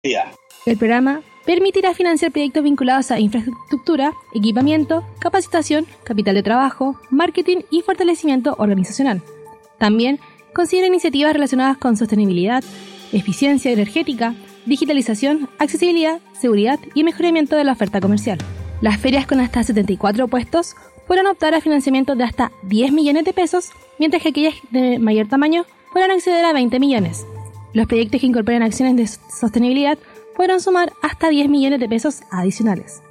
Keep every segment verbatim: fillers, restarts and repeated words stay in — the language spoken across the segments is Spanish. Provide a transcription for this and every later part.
El programa permitirá financiar proyectos vinculados a infraestructura, equipamiento, capacitación, capital de trabajo, marketing y fortalecimiento organizacional. También considera iniciativas relacionadas con sostenibilidad, eficiencia energética, digitalización, accesibilidad, seguridad y mejoramiento de la oferta comercial. Las ferias con hasta setenta y cuatro puestos podrán optar a financiamiento de hasta diez millones de pesos, mientras que aquellas de mayor tamaño podrán acceder a veinte millones. Los proyectos que incorporen acciones de sostenibilidad podrán sumar hasta diez millones de pesos adicionales.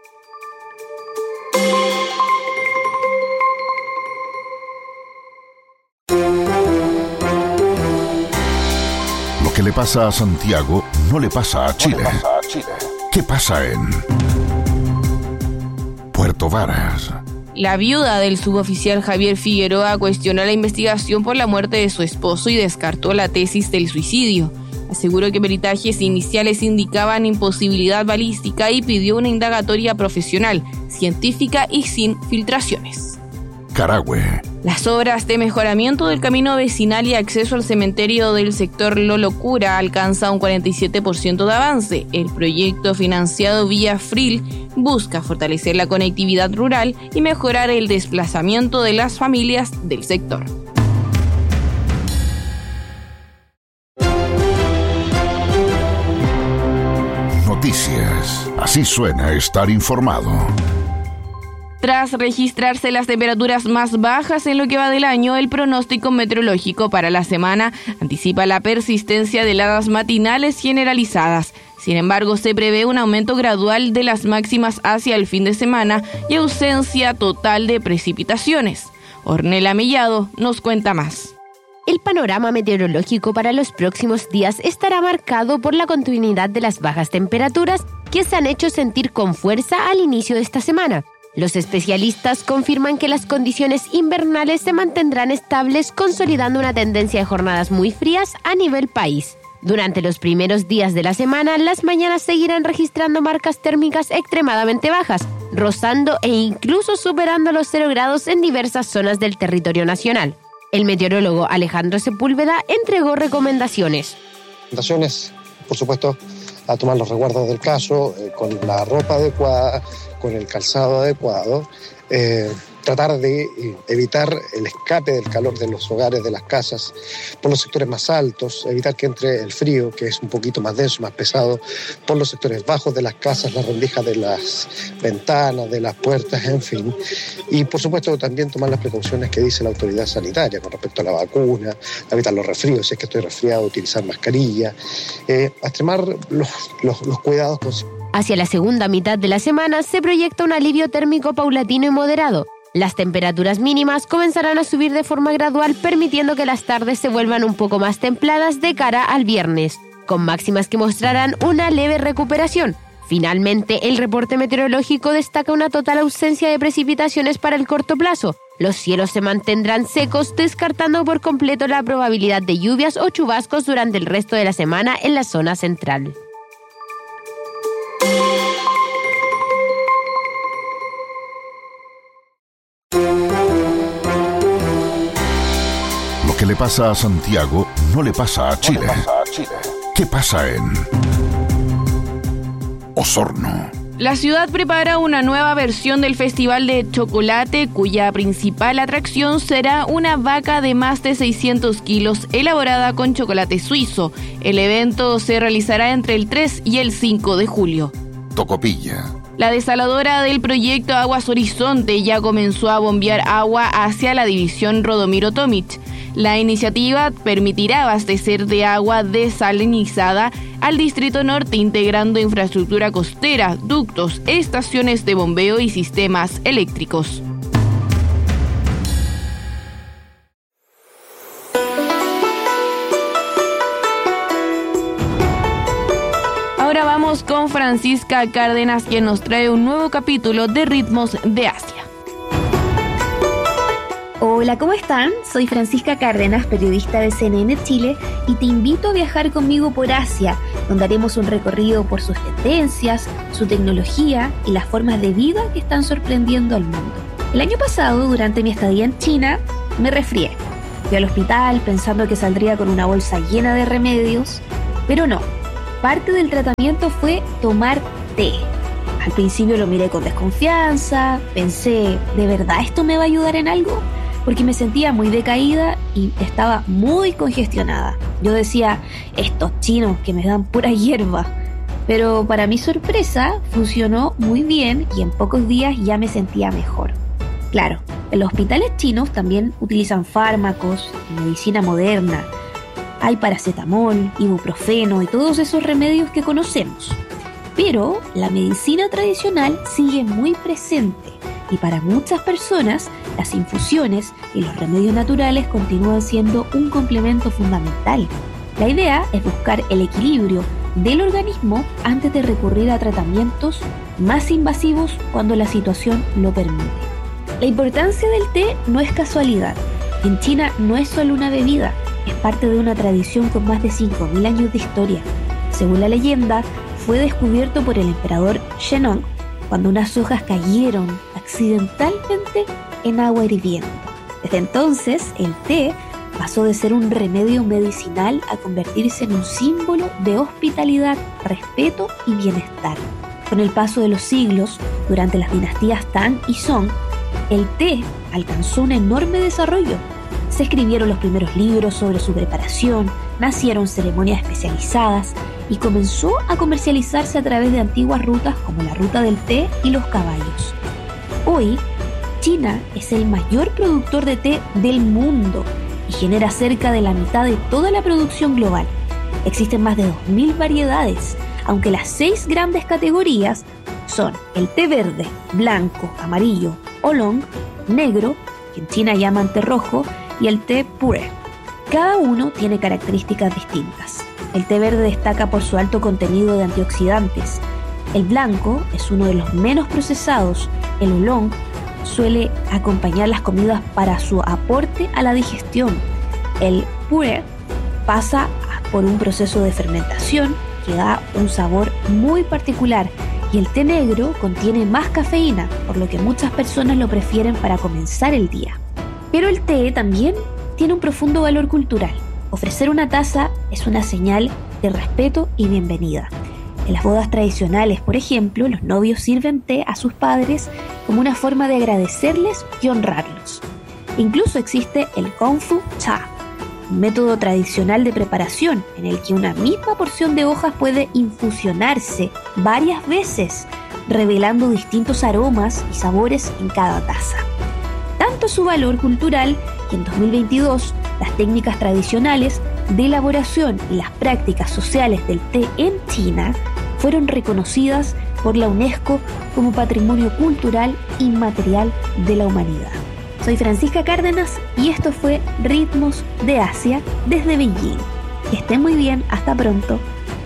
Lo que le pasa a Santiago no le pasa a Chile. ¿Qué pasa en Puerto Varas? La viuda del suboficial Javier Figueroa cuestionó la investigación por la muerte de su esposo y descartó la tesis del suicidio. Aseguró que peritajes iniciales indicaban imposibilidad balística y pidió una indagatoria profesional, científica y sin filtraciones. Carahue. Las obras de mejoramiento del camino vecinal y acceso al cementerio del sector Lolocura alcanza un cuarenta y siete por ciento de avance. El proyecto financiado vía Frill busca fortalecer la conectividad rural y mejorar el desplazamiento de las familias del sector. Noticias. Así suena estar informado. Tras registrarse las temperaturas más bajas en lo que va del año, el pronóstico meteorológico para la semana anticipa la persistencia de heladas matinales generalizadas. Sin embargo, se prevé un aumento gradual de las máximas hacia el fin de semana y ausencia total de precipitaciones. Ornella Mellado nos cuenta más. El panorama meteorológico para los próximos días estará marcado por la continuidad de las bajas temperaturas que se han hecho sentir con fuerza al inicio de esta semana. Los especialistas confirman que las condiciones invernales se mantendrán estables, consolidando una tendencia de jornadas muy frías a nivel país. Durante los primeros días de la semana, las mañanas seguirán registrando marcas térmicas extremadamente bajas, rozando e incluso superando los cero grados en diversas zonas del territorio nacional. El meteorólogo Alejandro Sepúlveda entregó recomendaciones. Recomendaciones, por supuesto, a tomar los resguardos del caso, eh, con la ropa adecuada, con el calzado adecuado, eh, tratar de eh, evitar el escape del calor de los hogares, de las casas, por los sectores más altos, evitar que entre el frío, que es un poquito más denso, más pesado, por los sectores bajos de las casas, las rendijas de las ventanas, de las puertas, en fin. Y por supuesto también tomar las precauciones que dice la autoridad sanitaria con respecto a la vacuna, evitar los resfríos, si es que estoy resfriado, utilizar mascarilla, eh, extremar los, los, los cuidados con... Hacia la segunda mitad de la semana se proyecta un alivio térmico paulatino y moderado. Las temperaturas mínimas comenzarán a subir de forma gradual, permitiendo que las tardes se vuelvan un poco más templadas de cara al viernes, con máximas que mostrarán una leve recuperación. Finalmente, el reporte meteorológico destaca una total ausencia de precipitaciones para el corto plazo. Los cielos se mantendrán secos, descartando por completo la probabilidad de lluvias o chubascos durante el resto de la semana en la zona central. Lo que le pasa a Santiago no le pasa a Chile. ¿Qué pasa en Osorno? La ciudad prepara una nueva versión del Festival de Chocolate, cuya principal atracción será una vaca de más de seiscientos kilos elaborada con chocolate suizo. El evento se realizará entre el tres y el cinco de julio. Tocopilla. La desaladora del proyecto Aguas Horizonte ya comenzó a bombear agua hacia la división Rodomiro Tomic. La iniciativa permitirá abastecer de agua desalinizada al Distrito Norte, integrando infraestructura costera, ductos, estaciones de bombeo y sistemas eléctricos. Ahora vamos con Francisca Cárdenas, quien nos trae un nuevo capítulo de Ritmos de Asia. Hola, ¿cómo están? Soy Francisca Cárdenas, periodista de C N N Chile, y te invito a viajar conmigo por Asia, donde haremos un recorrido por sus tendencias, su tecnología y las formas de vida que están sorprendiendo al mundo. El año pasado, durante mi estadía en China, me resfrié. Fui al hospital pensando que saldría con una bolsa llena de remedios, pero no. parte del tratamiento fue tomar té. Al principio lo miré con desconfianza, pensé, ¿de verdad esto me va a ayudar en algo? Porque me sentía muy decaída y estaba muy congestionada. Yo decía, estos chinos que me dan pura hierba. Pero para mi sorpresa, funcionó muy bien y en pocos días ya me sentía mejor. Claro, en los hospitales chinos también utilizan fármacos y medicina moderna. Hay paracetamol, ibuprofeno y todos esos remedios que conocemos. Pero la medicina tradicional sigue muy presente y para muchas personas las infusiones y los remedios naturales continúan siendo un complemento fundamental. La idea es buscar el equilibrio del organismo antes de recurrir a tratamientos más invasivos cuando la situación lo permite. La importancia del té no es casualidad. En China no es solo una bebida, es parte de una tradición con más de cinco mil años de historia. Según la leyenda, fue descubierto por el emperador Shennong cuando unas hojas cayeron accidentalmente en agua hirviendo. Desde entonces, el té pasó de ser un remedio medicinal a convertirse en un símbolo de hospitalidad, respeto y bienestar. Con el paso de los siglos, durante las dinastías Tang y Song, el té alcanzó un enorme desarrollo. Se escribieron los primeros libros sobre su preparación, nacieron ceremonias especializadas y comenzó a comercializarse a través de antiguas rutas como la ruta del té y los caballos. Hoy, China es el mayor productor de té del mundo y genera cerca de la mitad de toda la producción global. Existen más de dos mil variedades, aunque las seis grandes categorías son el té verde, blanco, amarillo, oolong, negro, que en China llaman té rojo, y el té pure. Cada uno tiene características distintas. El té verde destaca por su alto contenido de antioxidantes. El blanco es uno de los menos procesados. El oolong suele acompañar las comidas para su aporte a la digestión. El pure pasa por un proceso de fermentación que da un sabor muy particular y el té negro contiene más cafeína, por lo que muchas personas lo prefieren para comenzar el día. Pero el té también tiene un profundo valor cultural. Ofrecer una taza es una señal de respeto y bienvenida. En las bodas tradicionales, por ejemplo, los novios sirven té a sus padres como una forma de agradecerles y honrarlos. Incluso existe el Kung Fu Cha, un método tradicional de preparación en el que una misma porción de hojas puede infusionarse varias veces, revelando distintos aromas y sabores en cada taza. Tanto su valor cultural que en dos mil veintidós las técnicas tradicionales de elaboración y las prácticas sociales del té en China fueron reconocidas por la UNESCO como Patrimonio Cultural Inmaterial de la Humanidad. Soy Francisca Cárdenas y esto fue Ritmos de Asia desde Beijing. Que estén muy bien, hasta pronto.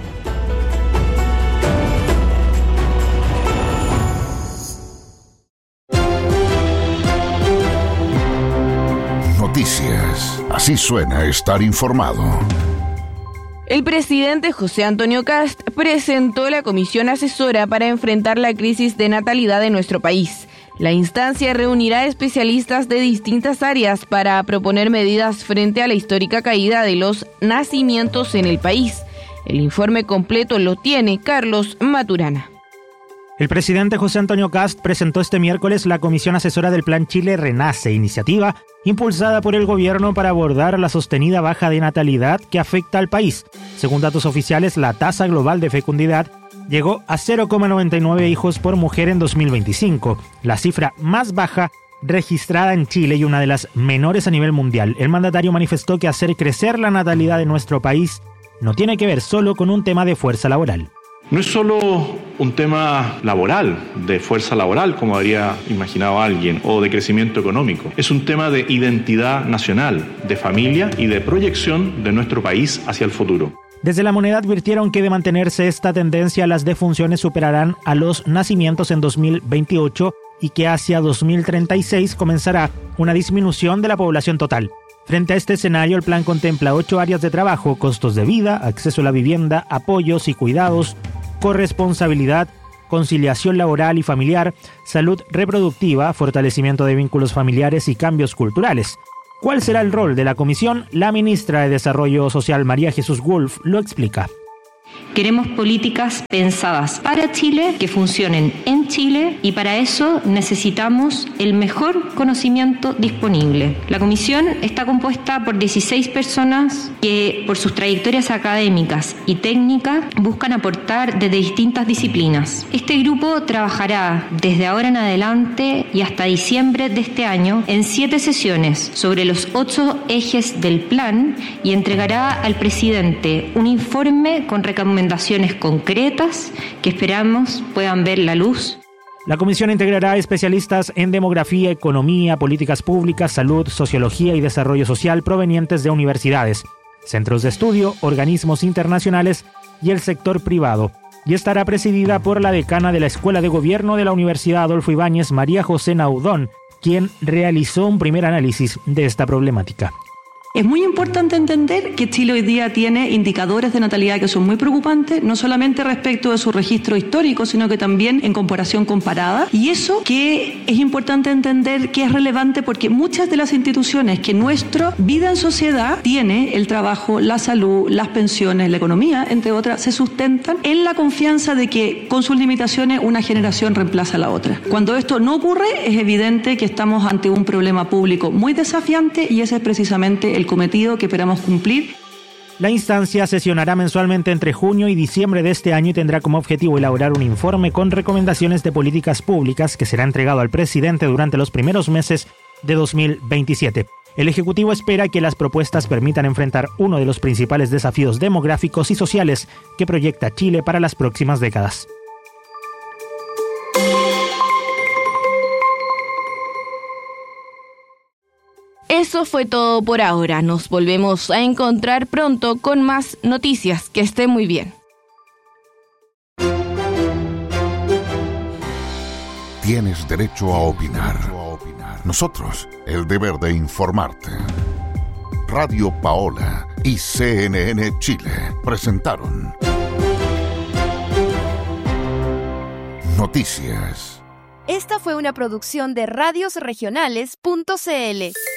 Noticias. Así suena estar informado. El presidente José Antonio Kast presentó la comisión asesora para enfrentar la crisis de natalidad de nuestro país. La instancia reunirá especialistas de distintas áreas para proponer medidas frente a la histórica caída de los nacimientos en el país. El informe completo lo tiene Carlos Maturana. El presidente José Antonio Kast presentó este miércoles la comisión asesora del Plan Chile Renace, iniciativa impulsada por el gobierno para abordar la sostenida baja de natalidad que afecta al país. Según datos oficiales, la tasa global de fecundidad llegó a cero coma noventa y nueve hijos por mujer en dos mil veinticinco, la cifra más baja registrada en Chile y una de las menores a nivel mundial. El mandatario manifestó que hacer crecer la natalidad de nuestro país no tiene que ver solo con un tema de fuerza laboral. No es solo un tema laboral, de fuerza laboral, como habría imaginado alguien, o de crecimiento económico. Es un tema de identidad nacional, de familia y de proyección de nuestro país hacia el futuro. Desde la moneda advirtieron que de mantenerse esta tendencia, las defunciones superarán a los nacimientos en dos mil veintiocho y que hacia dos mil treinta y seis comenzará una disminución de la población total. Frente a este escenario, el plan contempla ocho áreas de trabajo: costos de vida, acceso a la vivienda, apoyos y cuidados, corresponsabilidad, conciliación laboral y familiar, salud reproductiva, fortalecimiento de vínculos familiares y cambios culturales. ¿Cuál será el rol de la comisión? La ministra de Desarrollo Social, María Jesús Wolf, lo explica. Queremos políticas pensadas para Chile, que funcionen en Chile, y para eso necesitamos el mejor conocimiento disponible. La comisión está compuesta por dieciséis personas que, por sus trayectorias académicas y técnicas, buscan aportar desde distintas disciplinas. Este grupo trabajará desde ahora en adelante y hasta diciembre de este año en siete sesiones sobre los ocho ejes del plan y entregará al presidente un informe con recomendaciones concretas que esperamos puedan ver la luz. La comisión integrará especialistas en demografía, economía, políticas públicas, salud, sociología y desarrollo social provenientes de universidades, centros de estudio, organismos internacionales y el sector privado, y estará presidida por la decana de la Escuela de Gobierno de la Universidad Adolfo Ibáñez, María José Naudón, quien realizó un primer análisis de esta problemática. Es muy importante entender que Chile hoy día tiene indicadores de natalidad que son muy preocupantes, no solamente respecto de su registro histórico, sino que también en comparación comparada. Y eso que es importante entender que es relevante porque muchas de las instituciones que nuestra vida en sociedad tiene, el trabajo, la salud, las pensiones, la economía, entre otras, se sustentan en la confianza de que con sus limitaciones una generación reemplaza a la otra. Cuando esto no ocurre, es evidente que estamos ante un problema público muy desafiante y ese es precisamente el cometido que esperamos cumplir. La instancia sesionará mensualmente entre junio y diciembre de este año y tendrá como objetivo elaborar un informe con recomendaciones de políticas públicas que será entregado al presidente durante los primeros meses de dos mil veintisiete. El Ejecutivo espera que las propuestas permitan enfrentar uno de los principales desafíos demográficos y sociales que proyecta Chile para las próximas décadas. Eso fue todo por ahora. Nos volvemos a encontrar pronto con más noticias. Que esté muy bien. Tienes derecho a opinar. Nosotros, el deber de informarte. Radio Paola y C N N Chile presentaron Noticias. Esta fue una producción de radios regionales punto c l.